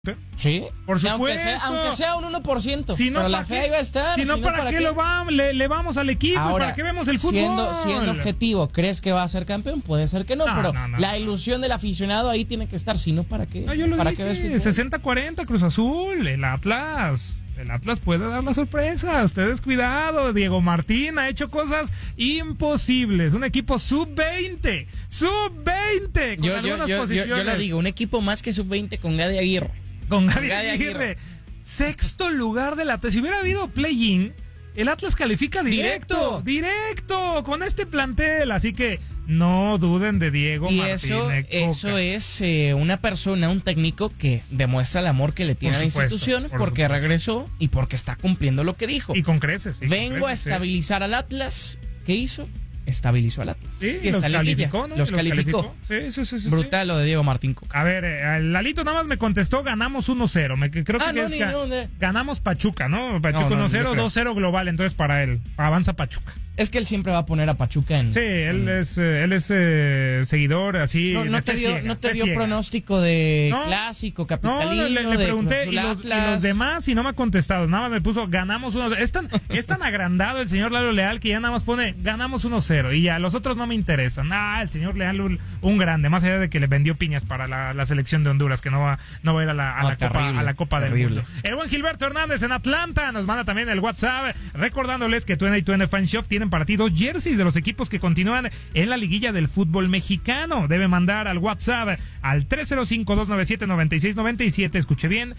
Sí, por supuesto. Aunque sea un 1%. Si no, pero la fe ahí va a estar. Si no, ¿para qué le vamos al equipo? Ahora, ¿para qué vemos el fútbol? Siendo objetivo, ¿crees que va a ser campeón? Puede ser que no, pero la ilusión del aficionado ahí tiene que estar. Si no, ¿para qué? No, yo lo ¿Para dije, qué ves 60-40 Cruz Azul, el Atlas. El Atlas puede dar la sorpresa. Ustedes cuidado, Diego Martín ha hecho cosas imposibles. Un equipo sub-20 con algunas posiciones. Yo lo digo, un equipo más que sub-20 con Gadi Aguirre. Con Gadi Aguirre. Sexto lugar del Atlas. Si hubiera habido play-in, el Atlas califica directo. Con este plantel. Así que no duden de Diego Martín. Y eso es una persona, un técnico que demuestra el amor que le tiene a la institución porque regresó y porque está cumpliendo lo que dijo. Y con creces. Vengo a estabilizar al Atlas. ¿Qué hizo? Estabilizó al Atlas. Sí, y los calificó, ¿no? Los calificó. Sí. Brutal lo de Diego Martín Coca. A ver, Lalito nada más me contestó, ganamos 1-0. Creo que ganamos Pachuca, ¿no? Pachuca 1-0, 2-0 global, entonces para él. Avanza Pachuca. Es que él siempre va a poner a Pachuca en... Sí, él es seguidor, así... No te dio pronóstico de clásico, capitalino, le pregunté, y los demás, y no me ha contestado. Nada más me puso, ganamos 1-0. Es tan agrandado el señor Lalo Leal que ya nada más pone, ganamos 1-0. Y ya, los otros no me interesan. El señor Leal, un grande. Más allá de que le vendió piñas para la selección de Honduras, que no va a ir a la Copa del Mundo. El buen Gilberto Hernández en Atlanta nos manda también el WhatsApp, recordándoles que 2020 Fan Shop tienen para ti 2 jerseys de los equipos que continúan en la liguilla del fútbol mexicano. Debe mandar al WhatsApp al 305-297-9697. Escuche bien,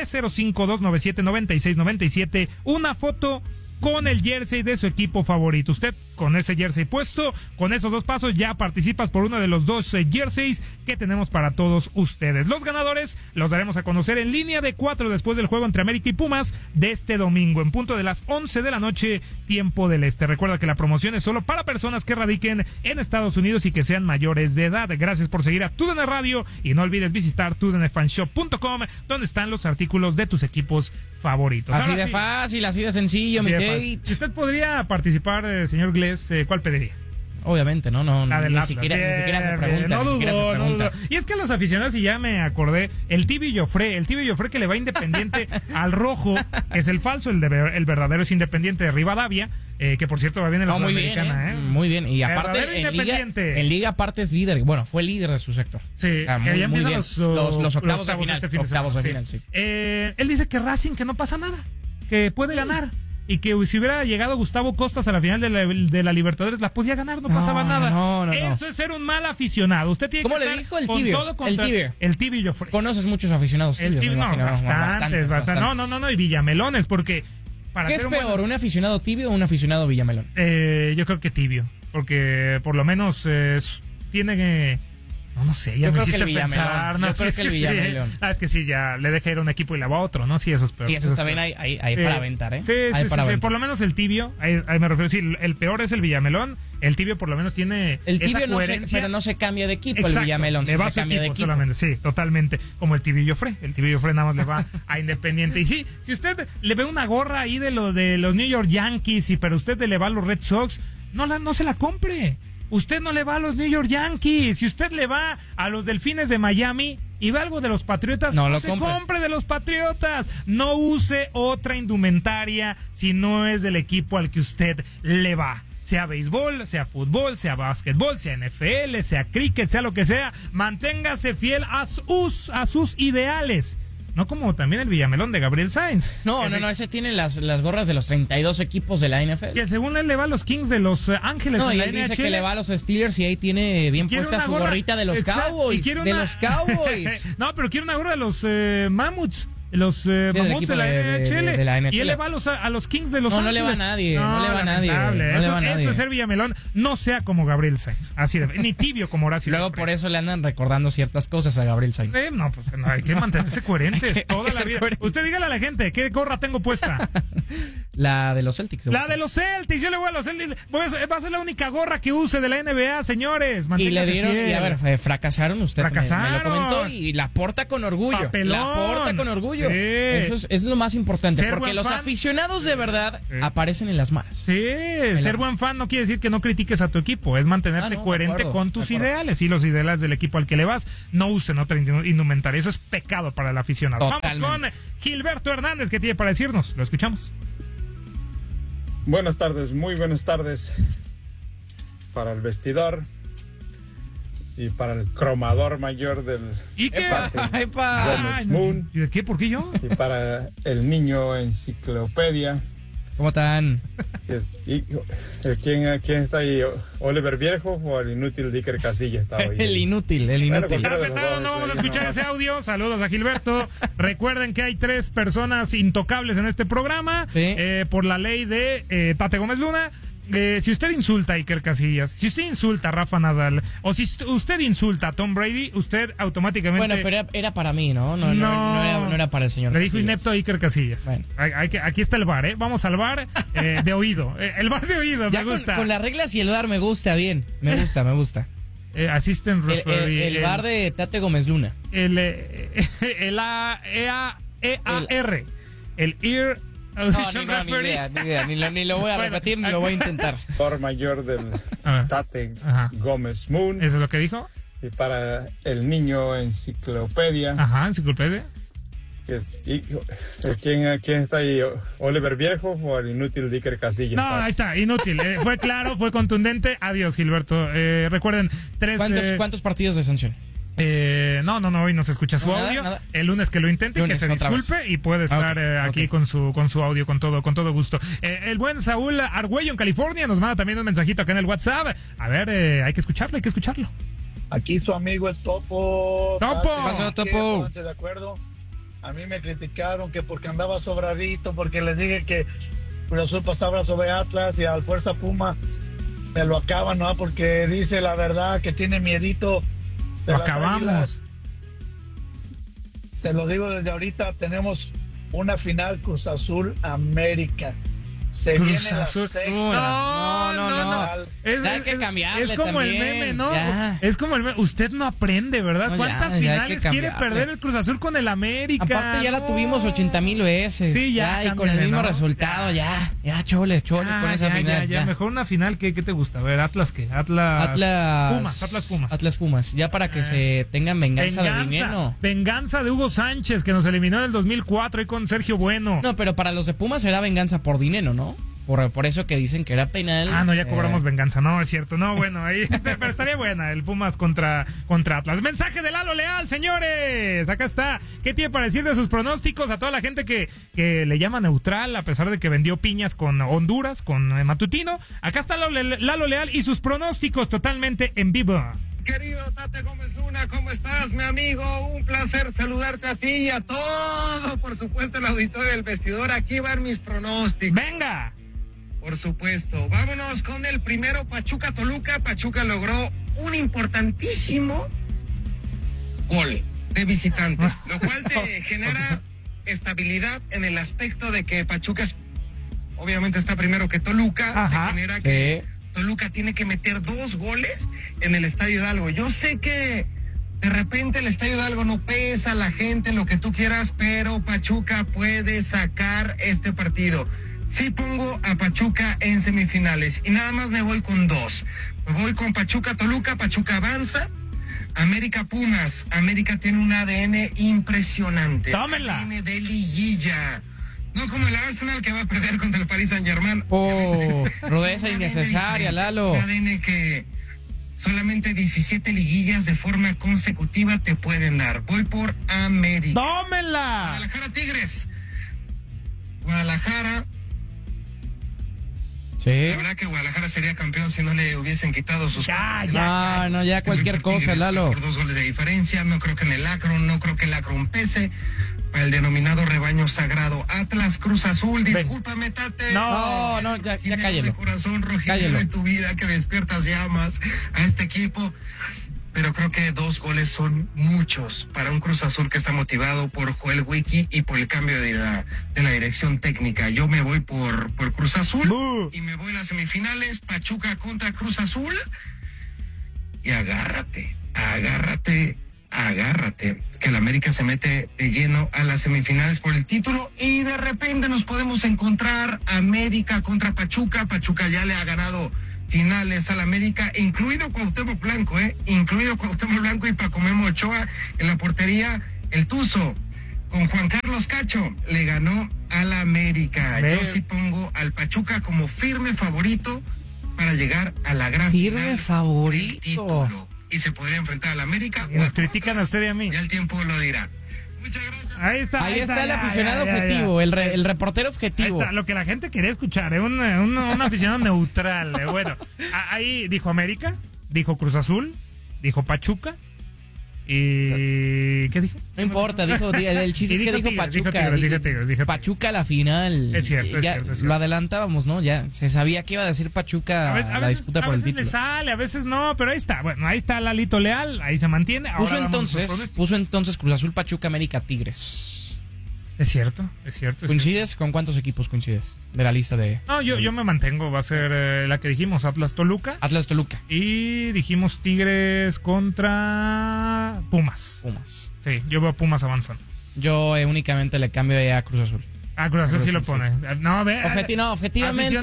305-297-9697. Una foto con el jersey de su equipo favorito. Usted con ese jersey puesto, con esos 2 pasos ya participas por uno de los 2 jerseys que tenemos para todos ustedes. Los ganadores los daremos a conocer en línea de 4 después del juego entre América y Pumas de este domingo en punto de las 11 de la noche, tiempo del este. Recuerda que la promoción es solo para personas que radiquen en Estados Unidos y que sean mayores de edad. Gracias por seguir a TUDN Radio y no olvides visitar tudnfanshop.com, donde están los artículos de tus equipos favoritos. Así de fácil, así de sencillo, mi Tate. Si usted podría participar, señor Glés, ¿cuál pediría? Obviamente, no, ni siquiera se pregunta. No dudo. Y es que los aficionados, y ya me acordé, el Tibio Joffre que le va Independiente al rojo, que es el falso, el verdadero es Independiente de Rivadavia, que por cierto va bien en la Sudamericana. Muy bien, y aparte en Liga aparte es líder, bueno, fue líder de su sector. Sí, ya empiezan los octavos de final. Octavos de final, sí. Él dice que Racing, que no pasa nada, que puede ganar. Y que si hubiera llegado Gustavo Costas a la final de la Libertadores, la podía ganar, no pasaba nada. No. Eso es ser un mal aficionado. Usted tiene que estar dijo el Tibio? Con todo contra el Tibio Joffre. Conoces muchos aficionados tibios. El Tibio, bastantes. No, y Villamelones, porque... ¿Qué es peor, un aficionado Tibio o un aficionado Villamelón? Yo creo que Tibio, porque por lo menos tiene que... No sé, ya me hiciste pensar. Yo creo que el Villamelón. Es que sí, ya le dejé ir a un equipo y le va a otro, ¿no? Sí, eso es peor. Y eso también hay para aventar, ¿eh? Sí. Por lo menos el Tibio, ahí me refiero. Sí, el peor es el Villamelón. El Tibio por lo menos tiene el Tibio esa coherencia. pero no se cambia de equipo. Exacto, el Villamelón le va a su equipo solamente. Sí, totalmente. Como el Tibio Joffre. El Tibio Joffre nada más le va a Independiente. Y sí, si usted le ve una gorra ahí de los New York Yankees, pero usted le va a los Red Sox, no se la compre. Usted no le va a los New York Yankees. Si usted le va a los Delfines de Miami y ve algo de los Patriotas, no se compre de los Patriotas. No use otra indumentaria si no es del equipo al que usted le va. Sea béisbol, sea fútbol, sea básquetbol, sea NFL, sea cricket, sea lo que sea. Manténgase fiel a sus ideales. No como también el Villamelón de Gabriel Sainz. No, ese tiene las gorras de los 32 equipos de la NFL. Y según él le va a los Kings de Los Ángeles en la NHL. Dice que le va a los Steelers y ahí tiene bien puesta su gorrita de los Cowboys. Los Cowboys. No, pero quiere una gorra de los Mammoths. Los Mamuts de la NHL. Y él le va a los Kings de Los Ángeles. No le va a nadie. No le va a nadie. Eso es ser Villamelón. No sea como Gabriel Sainz. Así ni tibio como Horacio. Luego por eso le andan recordando ciertas cosas a Gabriel Sainz. No, hay que mantenerse coherentes toda la vida. Usted dígale a la gente, ¿qué gorra tengo puesta? La de los Celtics. La de los Celtics, yo le voy a los Celtics. Va a ser la única gorra que use de la NBA, señores. Y le dieron, y a ver, fracasaron ustedes. Fracasaron. Me lo comentó y la porta con orgullo. Papelón. La porta con orgullo. Sí. Eso es lo más importante, Ser porque los fan. aficionados de verdad aparecen en las malas. Sí, ser buen fan no quiere decir que no critiques a tu equipo, es mantenerte coherente con tus ideales y los ideales del equipo al que le vas. No usen otra indumentaria, eso es pecado para el aficionado. Totalmente. Vamos con Gilberto Hernández, ¿qué tiene para decirnos? Lo escuchamos. Buenas tardes, muy buenas tardes para el vestidor y para el cromador mayor del ¿Y qué? Gómez Moon. ¿Y de qué? ¿Por qué yo? Y para el niño enciclopedia. ¿Cómo están? ¿Quién está ahí? ¿Oliver Viejo o el inútil Dicker Casillas está hoy? El inútil. Respetado, no vamos a escuchar ese audio. Saludos a Gilberto. Recuerden que hay 3 personas intocables en este programa, sí. Por la ley de Tate Gómez Luna. Si usted insulta a Iker Casillas, si usted insulta a Rafa Nadal, o si usted insulta a Tom Brady, usted automáticamente... Bueno, pero era para mí, ¿no? No era para el señor Le dijo Casillas. inepto a Iker Casillas. Bueno. Aquí está el bar, ¿eh? Vamos al bar de oído. El bar de oído, Ya me gusta. Con las reglas y el bar me gusta bien. Me gusta. Assistant referee. El bar de Tate Gómez Luna. El EAR. El ear... Ni idea. Ni lo voy a repetir, ni lo voy a intentar. Por mayor del Tate Gómez Moon. ¿Eso es lo que dijo? Y para el niño enciclopedia. Ajá, enciclopedia. ¿Quién está ahí? ¿Oliver Viejo o el inútil Dicker Casillas? No, ahí está, inútil. Fue claro, fue contundente. Adiós, Gilberto. Recuerden, 3... ¿Cuántos partidos de sanción? No, hoy no se escucha su audio. Nada. El lunes que lo intente, que se disculpe y puede estar aquí con su audio con todo gusto. El buen Saúl Argüello en California nos manda también un mensajito acá en el WhatsApp. A ver, hay que escucharlo. Aquí su amigo es Topo. ¡Topo! ¿Qué pasó, Topo? Pónganse de acuerdo. A mí me criticaron que porque andaba sobradito, porque les dije que Cruz Azul pasaba sobre Atlas y al Fuerza Puma me lo acaban, ¿no? Porque dice la verdad que tiene miedito. Lo acabamos. Te lo digo desde ahorita, tenemos una final Cruz Azul América. Se Cruz viene la Azul. sexta. No. Es que cambiarle es como también. el meme, ¿no? Ya. Es como el meme. Usted no aprende, ¿verdad? No, ¿Cuántas ya hay finales que quiere cambiarle. perder el Cruz Azul con el América? Aparte ya la tuvimos 80,000 veces. Sí, ya, y con cámbiale, el mismo ¿no? resultado, ya, chole con esa final. Ya, mejor una final. ¿Qué te gusta? A ver, ¿Atlas qué? Atlas Pumas. Ya para que se tengan venganza de dinero. Venganza de Hugo Sánchez, que nos eliminó en el 2004 y con Sergio Bueno. No, pero para los de Pumas será venganza por dinero, ¿no? Por eso que dicen que era penal. No, ya cobramos venganza. No, es cierto. No, bueno, ahí pero estaría buena el Pumas contra Atlas. Mensaje de Lalo Leal, señores. Acá está. ¿Qué tiene para decir de sus pronósticos a toda la gente que le llama neutral a pesar de que vendió piñas con Honduras, con Matutino? Acá está Lalo Leal y sus pronósticos totalmente en vivo. Querido Tate Gómez Luna, ¿cómo estás, mi amigo? Un placer saludarte a ti y a todo, por supuesto, el auditorio del vestidor. Aquí van mis pronósticos. ¡Venga! Por supuesto. Vámonos con el primero, Pachuca-Toluca. Pachuca logró un importantísimo gol de visitante, lo cual te genera estabilidad en el aspecto de que Pachuca obviamente está primero que Toluca. Ajá, te genera que Toluca tiene que meter 2 goles en el Estadio Hidalgo. Yo sé que de repente el Estadio Hidalgo no pesa, la gente, lo que tú quieras, pero Pachuca puede sacar este partido. Sí pongo a Pachuca en semifinales y nada más me voy con 2. Me voy con Pachuca-Toluca, Pachuca avanza. América-Pumas, América tiene un ADN impresionante. ¡Tómenla! ADN de liguilla. No como el Arsenal que va a perder contra el Paris Saint-Germain. Rudeza innecesaria, Lalo. Un ADN que solamente 17 liguillas de forma consecutiva te pueden dar. Voy por América. ¡Tómenla! Guadalajara-Tigres. Guadalajara. Sí. La verdad que Guadalajara sería campeón si no le hubiesen quitado sus... Ya cualquier cosa, Lalo. Por 2 goles de diferencia. No creo que en el Akron, no creo que el Akron pese para el denominado rebaño sagrado. Atlas Cruz Azul, discúlpame, Tate. No, ya cállelo. De corazón rojinegro en tu vida que despiertas llamas a este equipo. pero creo que 2 goles son muchos para un Cruz Azul que está motivado por Joel Wiki y por el cambio de la dirección técnica. Yo me voy por Cruz Azul y me voy a las semifinales, Pachuca contra Cruz Azul. Y agárrate, que el América se mete de lleno a las semifinales por el título y de repente nos podemos encontrar América contra Pachuca. Pachuca ya le ha ganado finales al América, incluido Cuauhtémoc Blanco, y Paco Memo Ochoa en la portería. El Tuzo con Juan Carlos Cacho le ganó al América. Yo sí pongo al Pachuca como firme favorito para llegar a la gran final favorito. Del título. Y se podría enfrentar al América. Nos critican a usted y a mí. Ya el tiempo lo dirá. Muchas gracias. Ahí está el aficionado objetivo, el reportero objetivo. Ahí está, lo que la gente quería escuchar, un aficionado neutral. Bueno, ahí dijo América, dijo Cruz Azul, dijo Pachuca. ¿Y qué dijo? No importa, dijo el chiste es que dijo Pachuca. Dijo Pachuca a la final. Es cierto, es cierto. Lo adelantábamos, ¿no? Ya se sabía que iba a decir Pachuca a la disputa por el título. A veces le sale, a veces no, pero ahí está. Bueno, ahí está Lalito Leal, ahí se mantiene. Puso entonces Cruz Azul, Pachuca, América, Tigres. Es cierto. ¿Coincides? ¿Con cuántos equipos coincides de la lista de...? No, yo me mantengo. Va a ser la que dijimos, Atlas-Toluca. Y dijimos Tigres contra Pumas. Sí, yo veo a Pumas avanzando. Yo únicamente le cambio a Cruz Azul. Cruz Azul sí lo pone. No, ve. Objetivamente.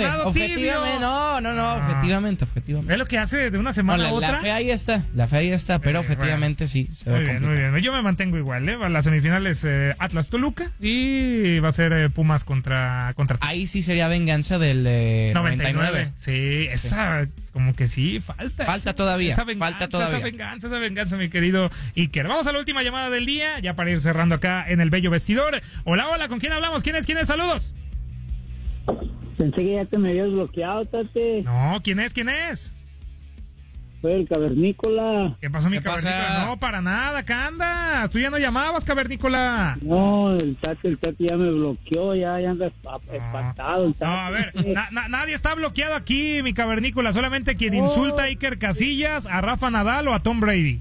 Objetivamente. Es lo que hace de una semana a otra. La fe ahí está, pero objetivamente sí se ve complicado. Muy bien. Yo me mantengo igual, ¿eh? Las semifinales Atlas-Toluca y va a ser Pumas contra Ahí sí sería venganza del 99. Sí, esa como que sí, falta. Falta todavía. Esa venganza, mi querido Iker. Vamos a la última llamada del día, ya para ir cerrando acá en el bello vestidor. Hola, ¿con quién hablamos? ¿Quién es? Saludos. Pensé que ya te me habías bloqueado, Tate. No, ¿quién es? Soy el Cavernícola. ¿Qué pasó, mi Cavernícola? No, para nada, acá andas. Tú ya no llamabas, Cavernícola. No, el Tate ya me bloqueó, ya anda espantado. No, a ver, nadie está bloqueado aquí, mi Cavernícola. Solamente quien insulta a Iker Casillas, a Rafa Nadal o a Tom Brady.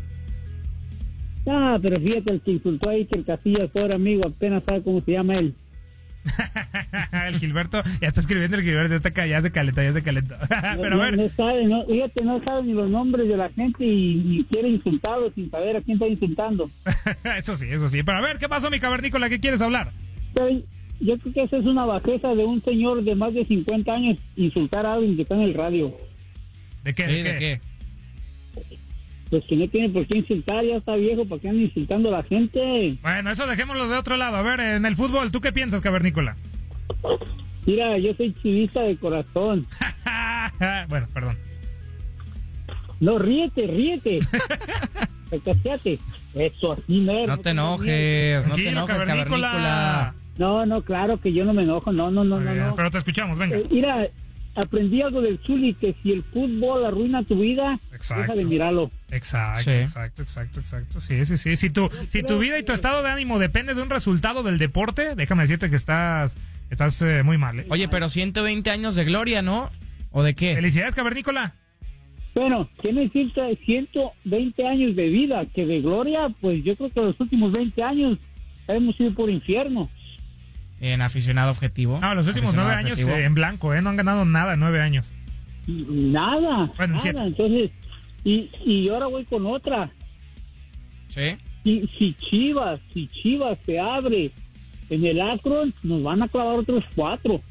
Pero fíjate, el que insultó a Iker Casillas, ahora amigo, apenas sabe cómo se llama él. El Gilberto, ya está escribiendo el Gilberto, ya se calentó. Pero a ver. No sabe ni los nombres de la gente y quiere insultarlo sin saber a quién está insultando. Eso sí. Pero a ver, ¿qué pasó, mi Cavernícola? ¿Qué quieres hablar? Yo creo que esa es una bajeza de un señor de más de 50 años insultar a alguien que está en el radio. ¿De qué? Pues que no tiene por qué insultar, ya está viejo, ¿para qué andan insultando a la gente? Bueno, eso dejémoslo de otro lado. A ver, en el fútbol, ¿tú qué piensas, Cavernícola? Mira, yo soy chivista de corazón. Bueno, perdón. No, ríete. Cacheate. Eso, así mero. No te enojes, Cavernícola. No, claro que yo no me enojo, no. Pero te escuchamos, venga. Mira, aprendí algo del Zuli, que si el fútbol arruina tu vida, deja de mirarlo. Exacto. Sí. Si tu vida y tu estado de ánimo depende de un resultado del deporte, déjame decirte que estás muy mal, ¿eh? Oye, pero 120 años de gloria, ¿no? ¿O de qué? Felicidades, Cavernícola. Bueno, ¿qué necesita 120 años de vida? Que de gloria, pues yo creo que los últimos 20 años hemos ido por infierno. En aficionado objetivo. No, los últimos 9 años en blanco, no han ganado nada en 9 años. Nada. Bueno, nada. Entonces, y ahora voy con otra. Sí. Si Chivas se abre en el Akron, nos van a clavar otros 4.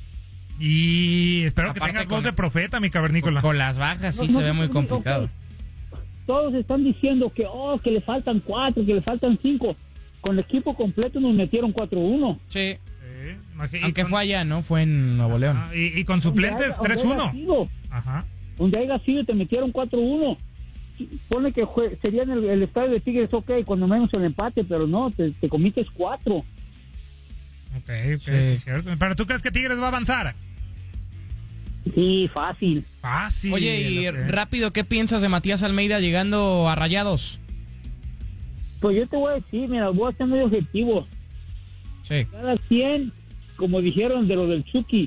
Y espero que tengas voz de profeta, mi Cavernícola. Con las bajas sí se ve muy complicado. Todos están diciendo que le faltan 4, que le faltan 5. Con el equipo completo nos metieron 4-1. Sí. Aunque fue allá, ¿no? Fue en Nuevo León. Y con suplentes 3-1. Ajá. Donde haya sido te metieron 4-1. Pone que sería en el estadio de Tigres, cuando menos el empate, pero no, te comites 4. Ok, sí, es cierto. ¿Pero tú crees que Tigres va a avanzar? Sí, fácil. Oye, y rápido, ¿qué piensas de Matías Almeida llegando a Rayados? Pues yo te voy a decir, mira, voy a ser muy objetivo. Sí. Cada quien, como dijeron de lo del Chucky,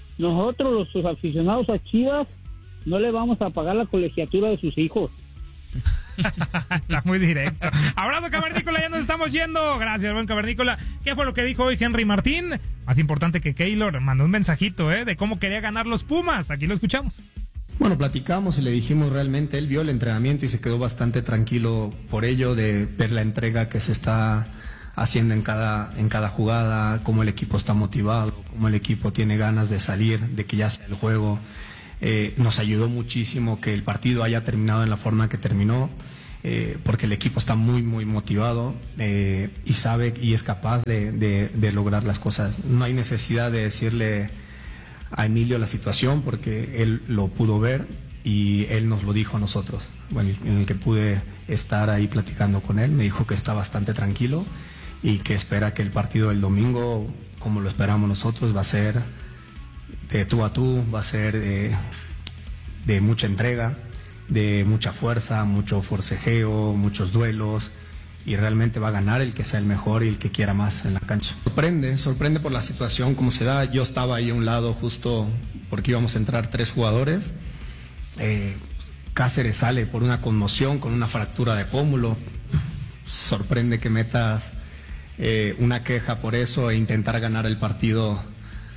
nosotros los aficionados a Chivas no le vamos a pagar la colegiatura de sus hijos. Está muy directo. Abrazo, Cavernícola, ya nos estamos yendo. Gracias, buen Cavernícola. ¿Qué fue lo que dijo hoy Henry Martín? Más importante que Keylor, mandó un mensajito, de cómo quería ganar los Pumas. Aquí lo escuchamos. Bueno, platicamos y le dijimos realmente, él vio el entrenamiento y se quedó bastante tranquilo por ello, de ver la entrega que se está haciendo en cada jugada, cómo el equipo está motivado, cómo el equipo tiene ganas de salir, de que ya sea el juego. Nos ayudó muchísimo que el partido haya terminado en la forma que terminó, porque el equipo está muy, muy motivado y sabe y es capaz de lograr las cosas. No hay necesidad de decirle a Emilio la situación, porque él lo pudo ver y él nos lo dijo a nosotros. Bueno, en el que pude estar ahí platicando con él, me dijo que está bastante tranquilo y que espera que el partido del domingo, como lo esperamos nosotros, va a ser de tú a tú, va a ser de mucha entrega, de mucha fuerza, mucho forcejeo, muchos duelos, y realmente va a ganar el que sea el mejor y el que quiera más en la cancha. Sorprende por la situación como se da. Yo estaba ahí a un lado justo porque íbamos a entrar 3 jugadores. Cáceres sale por una conmoción con una fractura de pómulo. Sorprende que metas una queja por eso e intentar ganar el partido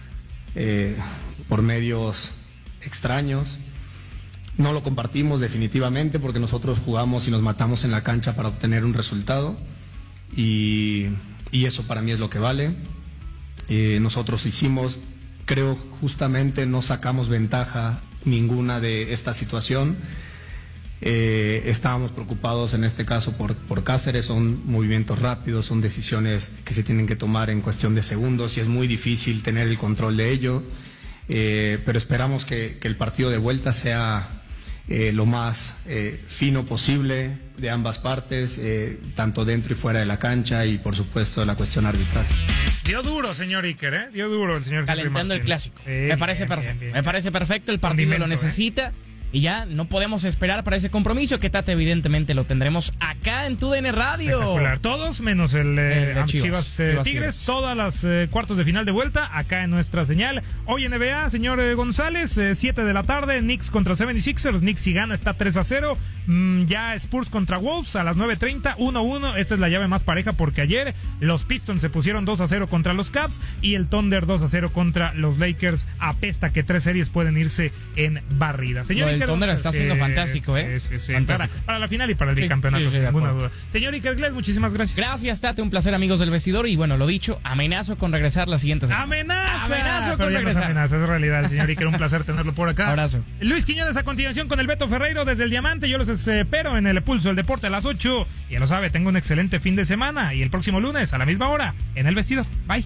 por medios extraños. No lo compartimos definitivamente, porque nosotros jugamos y nos matamos en la cancha para obtener un resultado, y eso para mí es lo que vale. Nosotros hicimos, creo, justamente no sacamos ventaja ninguna de esta situación. Estábamos preocupados en este caso por Cáceres. Son movimientos rápidos, son decisiones que se tienen que tomar en cuestión de segundos y es muy difícil tener el control de ello, pero esperamos que el partido de vuelta sea lo más fino posible de ambas partes, tanto dentro y fuera de la cancha, y por supuesto la cuestión arbitral. Dio duro, señor Iker, dio duro el señor. Calentando el clásico. Me parece perfecto. Me parece perfecto, el partido lo necesita. Y ya no podemos esperar para ese compromiso, que Tate evidentemente lo tendremos acá en TUDN Radio. Espectacular. Todos menos el Chivas Tigres, todas las cuartos de final de vuelta acá en nuestra señal. Hoy NBA, señor González, 7 de la tarde, Knicks contra 76ers. Knicks si gana está 3-0. Ya Spurs contra Wolves a las 9:30, 1-1. Esta es la llave más pareja, porque ayer los Pistons se pusieron 2-0 contra los Cavs y el Thunder 2-0 contra los Lakers. Apesta que 3 series pueden irse en barrida. Señor, el Thunder está siendo fantástico, fantástico. Para la final y para el bicampeonato, sin ninguna duda. Señor Iker Gles, muchísimas gracias. Gracias, Tate, un placer, amigos del vestidor. Y bueno, lo dicho, amenazo con regresar la siguiente semana. ¡Amenazo con regresar! No es amenaza, es realidad, el señor Iker, un placer tenerlo por acá. Abrazo. Luis Quiñones a continuación con el Beto Ferreiro desde el Diamante. Yo los espero en el Pulso del Deporte a las 8. Ya lo sabe, tengo un excelente fin de semana y el próximo lunes a la misma hora en el vestidor. Bye.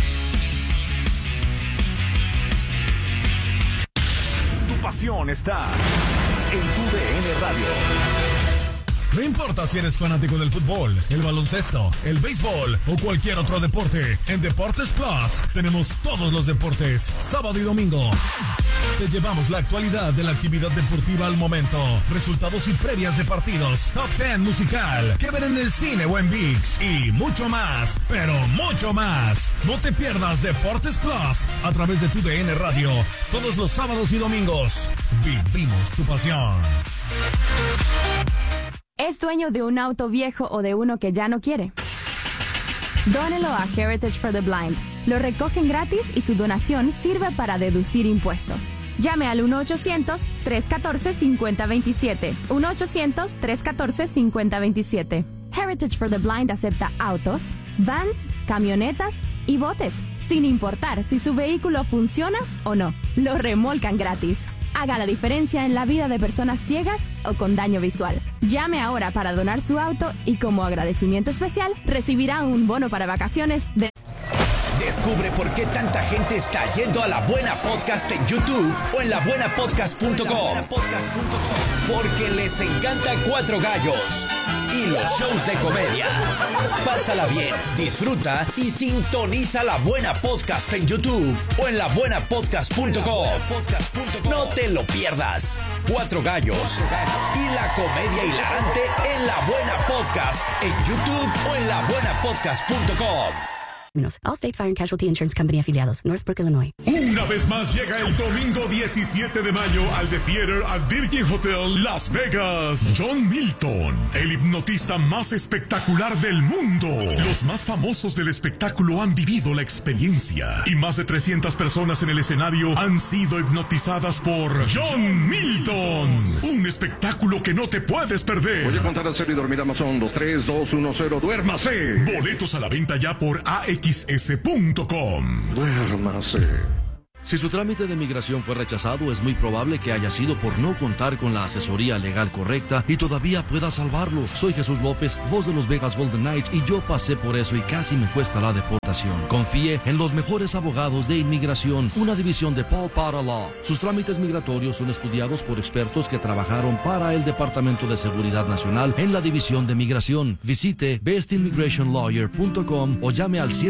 Pasión está en TUDN Radio. No importa si eres fanático del fútbol, el baloncesto, el béisbol o cualquier otro deporte, en Deportes Plus tenemos todos los deportes, sábado y domingo. Te llevamos la actualidad de la actividad deportiva al momento, resultados y previas de partidos, top 10 musical, que ver en el cine o en ViX y mucho más, pero mucho más. No te pierdas Deportes Plus a través de TUDN Radio, todos los sábados y domingos. Vivimos tu pasión. ¿Es dueño de un auto viejo o de uno que ya no quiere? Dónelo a Heritage for the Blind. Lo recogen gratis y su donación sirve para deducir impuestos. Llame al 1-800-314-5027. 1-800-314-5027. Heritage for the Blind acepta autos, vans, camionetas y botes, sin importar si su vehículo funciona o no. Lo remolcan gratis. Haga la diferencia en la vida de personas ciegas o con daño visual. Llame ahora para donar su auto y como agradecimiento especial recibirá un bono para vacaciones de... Descubre por qué tanta gente está yendo a La Buena Podcast en YouTube o en labuenapodcast.com. Porque les encanta Cuatro Gallos y los shows de comedia. Pásala bien, disfruta y sintoniza La Buena Podcast en YouTube o en labuenapodcast.com. No te lo pierdas. Cuatro Gallos y la comedia hilarante en La Buena Podcast en YouTube o en labuenapodcast.com. Allstate Fire and Casualty Insurance Company afiliados, Northbrook, Illinois. Un Una vez más llega el domingo 17 de mayo al The Theater at Virgin Hotel Las Vegas. John Milton, el hipnotista más espectacular del mundo. Los más famosos del espectáculo han vivido la experiencia y más de 300 personas en el escenario han sido hipnotizadas por John Milton. Un espectáculo que no te puedes perder. Voy a contar en serio y dormir más hondo. 3, 2, 1, 0, duérmase. Boletos a la venta ya por axs.com. Duérmase. Si su trámite de migración fue rechazado, es muy probable que haya sido por no contar con la asesoría legal correcta y todavía pueda salvarlo. Soy Jesús López, voz de los Vegas Golden Knights, y yo pasé por eso y casi me cuesta la deportación. Confíe en los mejores abogados de inmigración, una división de Paul Potter Law. Sus trámites migratorios son estudiados por expertos que trabajaron para el Departamento de Seguridad Nacional en la División de Migración. Visite bestimmigrationlawyer.com o llame al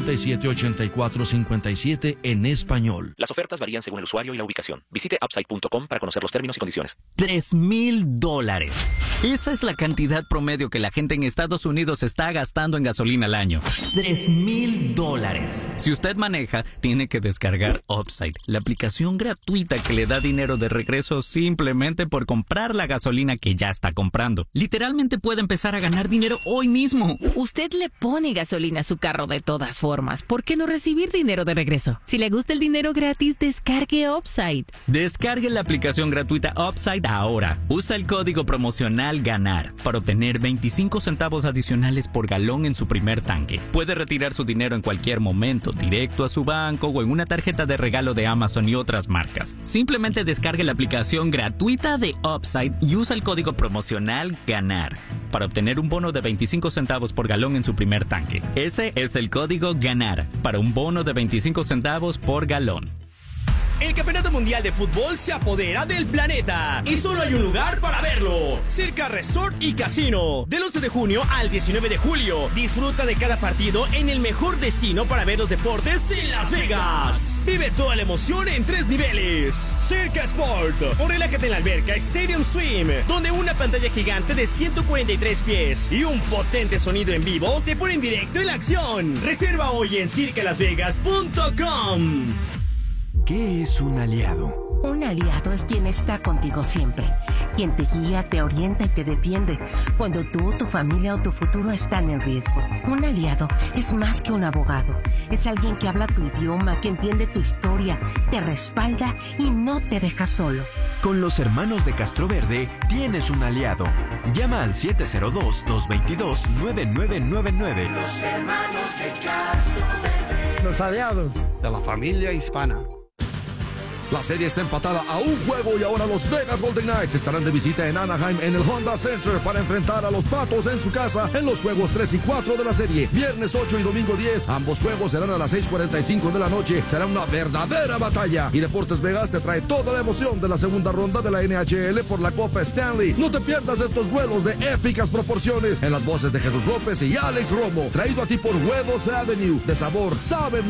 747-8457 en español. Las ofertas varían según el usuario y la ubicación. Visite upside.com para conocer los términos y condiciones. $3,000. Esa es la cantidad promedio que la gente en Estados Unidos está gastando en gasolina al año. $3,000. Si usted maneja, tiene que descargar Upside, la aplicación gratuita que le da dinero de regreso simplemente por comprar la gasolina que ya está comprando. Literalmente puede empezar a ganar dinero hoy mismo. Usted le pone gasolina a su carro de todas formas. ¿Por qué no recibir dinero de regreso? Si le gusta el dinero gratis, descargue Upside. Descargue la aplicación gratuita Upside ahora. Usa el código promocional GANAR para obtener 25 centavos adicionales por galón en su primer tanque. Puede retirar su dinero en cualquier momento, directo a su banco o en una tarjeta de regalo de Amazon y otras marcas. Simplemente descargue la aplicación gratuita de Upside y usa el código promocional GANAR para obtener un bono de 25 centavos por galón en su primer tanque. Ese es el código GANAR para un bono de 25 centavos por galón. El Campeonato Mundial de Fútbol se apodera del planeta y solo hay un lugar para verlo: Circa Resort y Casino. Del 11 de junio al 19 de julio, disfruta de cada partido en el mejor destino para ver los deportes en Las Vegas. Vive toda la emoción en 3 niveles. Circa Sport, o relájate en la alberca Stadium Swim, donde una pantalla gigante de 143 pies y un potente sonido en vivo te ponen directo en la acción. Reserva hoy en circalasvegas.com. ¿Qué es un aliado? Un aliado es quien está contigo siempre, quien te guía, te orienta y te defiende cuando tú, tu familia o tu futuro están en riesgo. Un aliado es más que un abogado, es alguien que habla tu idioma, que entiende tu historia, te respalda y no te deja solo. Con los hermanos de Castroverde tienes un aliado. Llama al 702-222-9999. Los hermanos de Castroverde. Los aliados de la familia hispana. La serie está empatada a un juego y ahora los Vegas Golden Knights estarán de visita en Anaheim en el Honda Center para enfrentar a los Patos en su casa en los juegos 3 y 4 de la serie. Viernes 8 y domingo 10. Ambos juegos serán a las 6:45 de la noche. Será una verdadera batalla. Y Deportes Vegas te trae toda la emoción de la segunda ronda de la NHL por la Copa Stanley. No te pierdas estos duelos de épicas proporciones en las voces de Jesús López y Alex Romo. Traído a ti por Huevos Avenue. De sabor, sabe más.